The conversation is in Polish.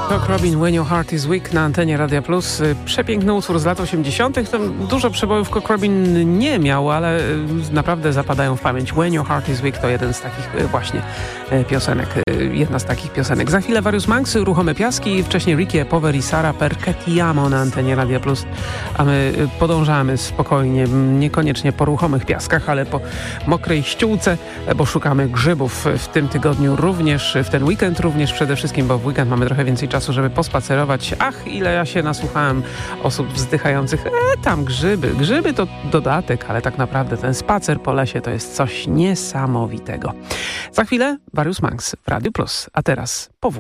Cock Robin, When Your Heart Is Weak na antenie Radia Plus. Przepiękny utwór z lat 80. Tam dużo przebojów Cock Robin nie miał, ale naprawdę zapadają w pamięć. When Your Heart Is Weak to jeden z takich właśnie piosenek. Jedna z takich piosenek. Za chwilę Various Monks, Ruchome Piaski, wcześniej Ricky Power i Sara Perché Ti Amo na antenie Radia Plus. A my podążamy spokojnie, niekoniecznie po ruchomych piaskach, ale po mokrej ściółce, bo szukamy grzybów w tym tygodniu również, w ten weekend również przede wszystkim, bo w weekend mamy trochę więcej czasu, żeby pospacerować. Ach, ile ja się nasłuchałem osób wzdychających. Tam grzyby to dodatek, ale tak naprawdę ten spacer po lesie to jest coś niesamowitego. Za chwilę Various Monks w Radiu Plus, a teraz powód.